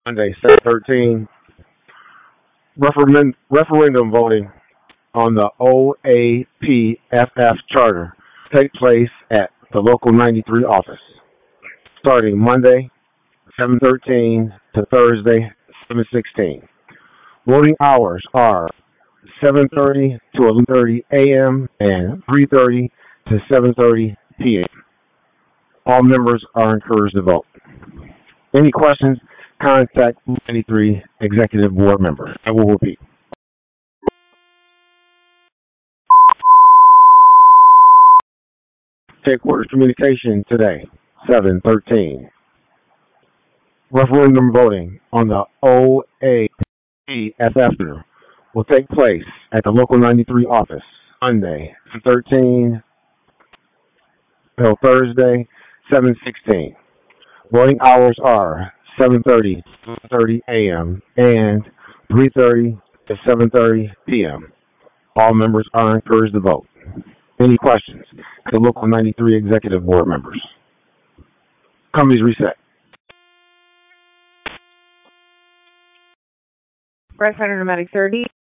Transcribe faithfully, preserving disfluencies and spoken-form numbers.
Monday, seven thirteen. Referendum, referendum voting on the O A P F F charter take place at the local ninety-three office, starting Monday, seven thirteen to Thursday, seven sixteen. Voting hours are seven thirty to eleven thirty a m and three thirty to seven thirty p m. All members are encouraged to vote. Any questions? Contact ninety-three Executive Board members. I will repeat. Headquarters communication today, seven thirteen. Referendum voting on the O A P F F will take place at the local ninety-three office Monday, seven thirteen till Thursday, seven sixteen. Voting hours are seven thirty to eleven thirty a m and three thirty to seven thirty p m. All members are encouraged to vote. Any questions? The local ninety-three Executive Board members. Companies reset. Referendum thirty.